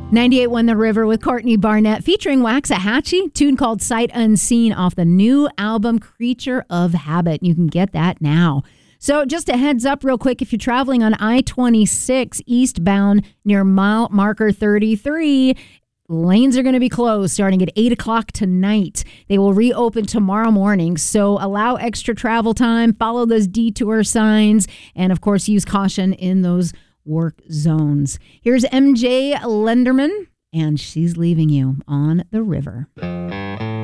98.1 The River with Courtney Barnett featuring Waxahachie, tune called Sight Unseen off the new album Creature of Habit. You can get that now. So just a heads up real quick, if you're traveling on I-26 eastbound near mile marker 33, lanes are going to be closed starting at 8 o'clock tonight. They will reopen tomorrow morning, so allow extra travel time, follow those detour signs, and of course use caution in those work zones. Here's MJ Lenderman, and She's Leaving You on the River.